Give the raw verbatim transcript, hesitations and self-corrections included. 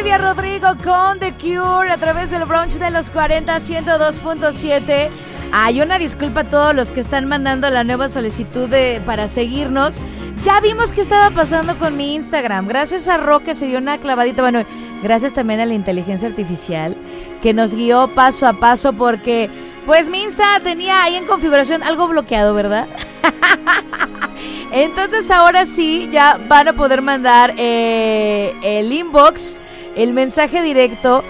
Olivia Rodrigo con The Cure a través del brunch de los cuarenta, ciento dos punto siete. Hay una disculpa a todos los que están mandando la nueva solicitud de, para seguirnos. Ya vimos qué estaba pasando con mi Instagram. Gracias a Ro que se dio una clavadita. Bueno, gracias también a la inteligencia artificial que nos guió paso a paso porque pues mi Insta tenía ahí en configuración algo bloqueado, ¿verdad? Entonces ahora sí ya van a poder mandar eh, el inbox, el mensaje directo